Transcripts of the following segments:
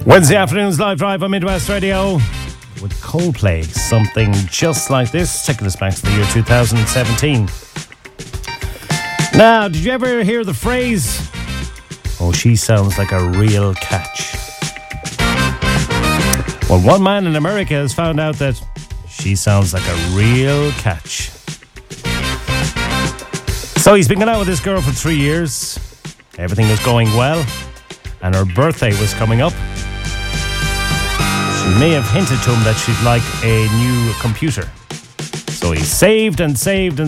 Wednesday afternoons, live drive on Midwest Radio with Coldplay. Something just like this, taking us back to the year 2017. Now, did you ever hear the phrase, "Oh, she sounds like a real catch"? Well, one man in America has found out that she sounds like a real catch. So he's been going out with this girl for 3 years. Everything was going well, and her birthday was coming up. She may have hinted to him that she'd like a new computer. So he saved and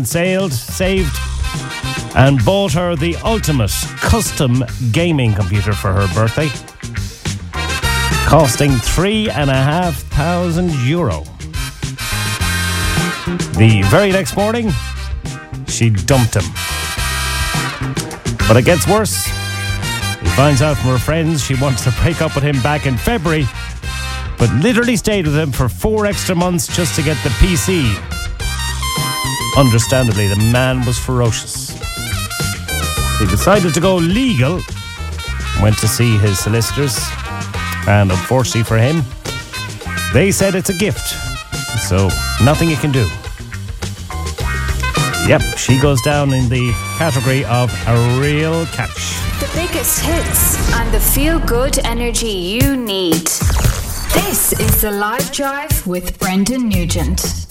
bought her the ultimate custom gaming computer for her birthday, costing €3,500. The very next morning, she dumped him. But it gets worse. He finds out from her friends she wants to break up with him back in February, but literally stayed with him for 4 extra months just to get the PC. Understandably, the man was ferocious. He decided to go legal, went to see his solicitors, and unfortunately for him, they said it's a gift, so nothing you can do. Yep, she goes down in the category of a real catch. The biggest hits and the feel-good energy you need. This is The Live Drive with Brendan Nugent.